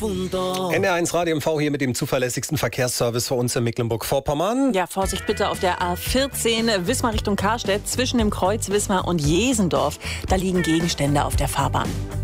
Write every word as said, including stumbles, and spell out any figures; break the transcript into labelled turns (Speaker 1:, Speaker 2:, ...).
Speaker 1: N R eins Radio M V hier mit dem zuverlässigsten Verkehrsservice für uns in Mecklenburg-Vorpommern.
Speaker 2: Ja, Vorsicht bitte auf der A vierzehn Wismar Richtung Karstedt zwischen dem Kreuz Wismar und Jesendorf. Da liegen Gegenstände auf der Fahrbahn.